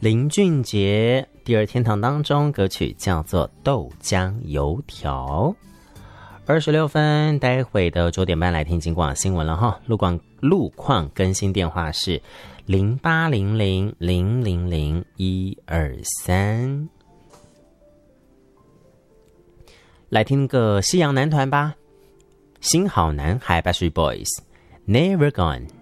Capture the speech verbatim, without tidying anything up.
林俊杰第二天堂当中，歌曲叫做豆浆油条。二十六分，待会的九点半来听金广新闻了哈。路况路况更新电话是零八零零零零零一二三。来听个西洋男团吧，新好男孩 Backstreet Boys Never Gone。